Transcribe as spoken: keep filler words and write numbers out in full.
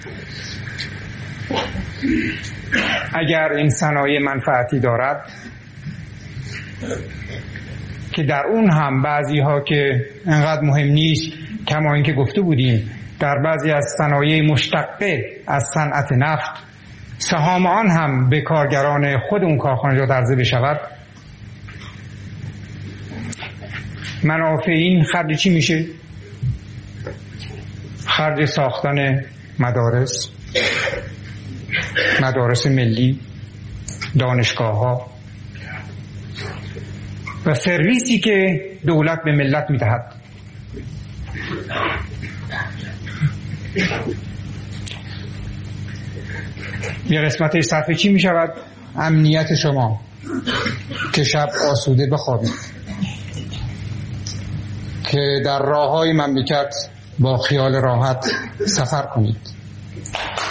اگر این صنایع منفعتی دارد که در اون هم بعضی ها که انقدر مهم نیست، کما اینکه گفته بودیم در بعضی از صنایع مشتقه از صنعت نفت سهام آن هم به کارگران خود اون کارخانجات عرضه بشود، منافع این خرج چی میشه؟ خرج ساختن مدارس، مدارس ملی، دانشگاه ها و سرویسی که دولت به ملت میدهد. یه قسمتش صرف چی میشود؟ امنیت شما که شب آسوده بخوابید، که در راههای مملکت با خیال راحت سفر کنید.